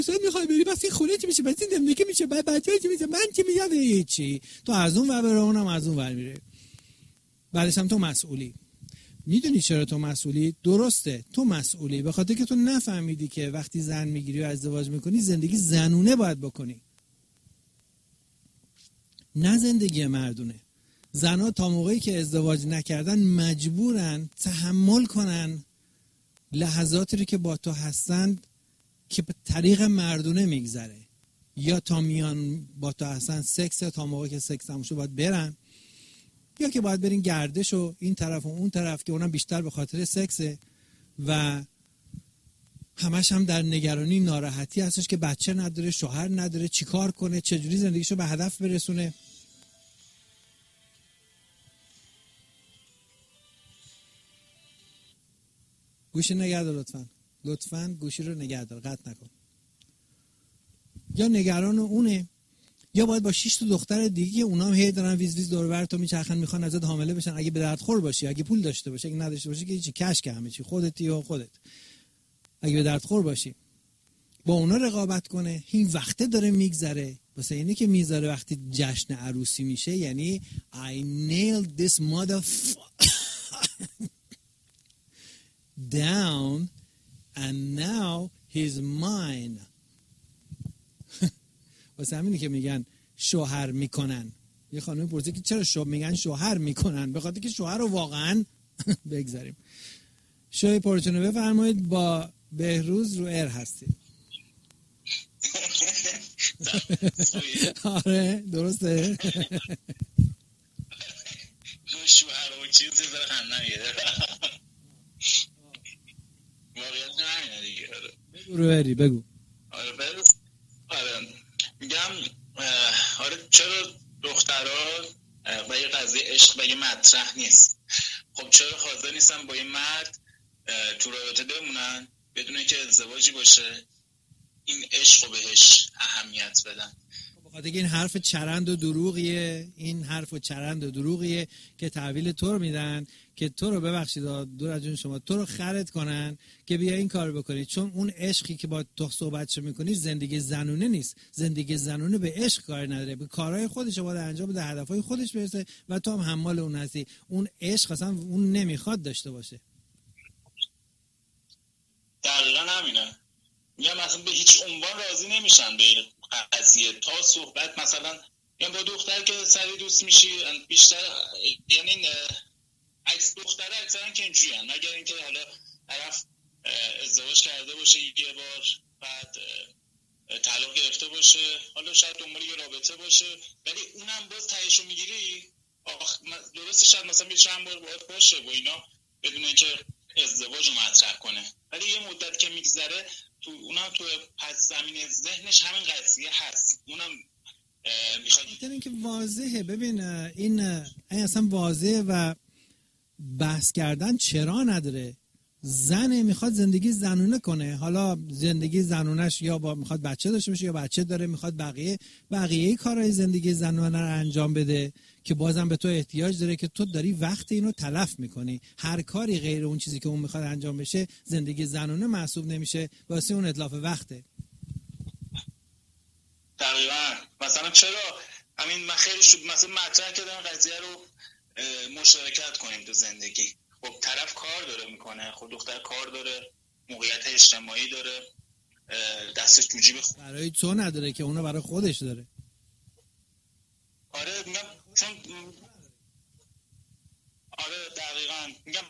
میخوای بری بس خونه چی میشه، بس زندگی میشه، بعد بچه‌ها چی میشه، من چی میگم هیچی. تو از اون ور بره اونم از اون ور میره. بعدش هم تو مسئولی. میدونی چرا تو مسئولی؟ درسته تو مسئولی به خاطر که تو نفهمیدی که وقتی زن میگیری و ازدواج میکنی زندگی زنونه باید بکنی، نه زندگی مردونه. زنها تا موقعی که ازدواج نکردن مجبورن تحمل کنن لحظاتی رو که با تو هستن که به طریق مردونه میگذره، یا تا میان با تو هستن سکس، تا موقعی که سکس تموم شد باید برن، یا که باید برین گردش و این طرف و اون طرف که اونم بیشتر به خاطر سکسه و همش هم در نگرانی ناراحتی هستش که بچه نداره، شوهر نداره، چیکار کنه، چجوری زندگیشو به هدف برسونه. گوشی نگه دار لطفاً گوشی رو نگه دار، قطع نکن. یا نگران اونه، یا باید با 6 تا دختر دیگه اونا هم هی دارن ویز ویز دور و بر تو میچرخن، میخوان ازت حامله بشن. اگه به درد خور باشی، اگه پول داشته باشی، اگه نداشته باشی که هیچی، کش که همه چی خودتی و خودت. اگه به درد خور باشی با اونا رقابت کنه، این وقته داره میگذره. واسه اینی که میذاره وقتی جشن عروسی میشه یعنی I nailed this motherfucker down and now he's mine. واسه همینی که میگن شوهر میکنن. یه خانمی پرسید که چرا میگن شوهر میکنن؟ به خاطر که شوهر رو واقعا بگذاریم. شوی پرچونه بفرمایید. با بهروز رو ایر هستید. آره درسته. شوهر و چیز داره خندن میگیره. واقعیت نه دیگه. بگو رو اری بگو. آره میگم آره چرا دخترها با یه قضیه عشق با یه مطرح نیست؟ خب چرا حاضر نیستن با یه مرد تو رابطه بمونن بدون که ازدواجی باشه، این عشق رو بهش اهمیت بدن؟ بخاطر که این حرف چرند و دروغیه که تحویل تو رو میدن که تو رو ببخشید دور از جون شما تو رو خرد کنن که بیا این کار بکنی، چون اون عشقی که با تو صحبتشو میکنی زندگی زنونه نیست. زندگی زنونه به عشق کار نداره، به کارهای خودش باید انجام بده، هدفهای خودش برسه و تو هم حمال اون هستی. اون عشق اصلا اون نمیخواد داشته باشه. دقیقا همینه. میگم مثلا به هیچ عنوان راضی نمیشن به این قضیه تا صحبت مثلا یعنی با دختر که سری دوست میشی بیشتر، یعنی عکس دختره اکثرا که اینجوری هن، مگر اینکه حالا طرف ازدواج کرده باشه یه بار بعد طلاق گرفته باشه، حالا شاید دنبال یه رابطه باشه، ولی اونم باز تهیشو میگیری درسته شاید مثلا یه چند بار باید باشه و اینا بدون اینکه ازدواج رو مطرح کنه، ولی یه مدت که میگذره تو اونم تو پس زمین ذهنش همین قضیه هست، اونم میخواد اینکه واضحه. ببین این اصلا واضحه و بحث کردن چرا نداره. زن میخواد زندگی زنونه کنه، حالا زندگی زنونش یا با میخواد بچه داشته باشه یا بچه داره، میخواد بقیه کارهای زندگی زنونه رو انجام بده که بازم به تو احتیاج داره که تو داری وقت اینو تلف میکنی. هر کاری غیر اون چیزی که اون میخواد انجام بشه زندگی زنونه محسوب نمیشه، واسه اون اتلاف وقته. دقیقاً. مثلا چرا همین من خیلی مثلا مطرح کردم قضیه رو مشارکت کنیم تو زندگی. خب طرف کار داره میکنه، خب دختر کار داره، موقعیت اجتماعی داره، دستش تو جیب برای تو نداره که اونو برای خودش داره. آره میگم چون آره دقیقاً میگم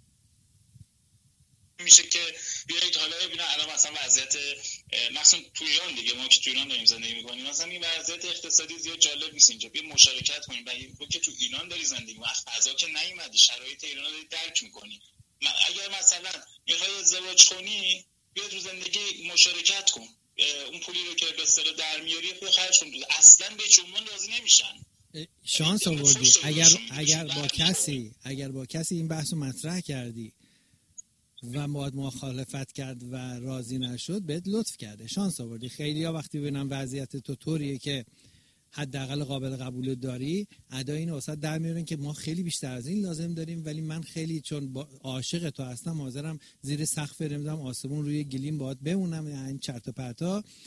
میشه که بیایید حالا ببینن الان مثلا وضعیت مثلا تو ایران دیگه، ما که تو ایران داریم زندگی میکنیم، مثلا این وضعیت اقتصادی زیاد جالب نیست اینجا، بیا مشارکت کنیم و تو که تو ایران داری زندگی میکنی، از فضا که نیومدی، شرایط ایران رو داری درک میکنی، اگر مثلا میخوای ازدواج کنی بیا تو زندگی مشارکت کن، اون پولی رو که به اصطلاح در میاری خود خرج کن، اصلا به هیچ عنوان راضی نمیشن. شانس آوردی اگر با کسی این بحثو مطرح کردی و باید مخالفت کرد و راضی نشد، بهت لطف کرده، شانس آوردی. خیلی ها وقتی ببینن وضعیت تو طوریه که حداقل قابل قبول داری، ادا اینو واسط در میارن که ما خیلی بیشتر از این لازم داریم، ولی من خیلی چون عاشق تو هستم حاضرم زیر سقف نمیدونم آسمون روی گلیم باهات بمونم، این چرت و پرتا.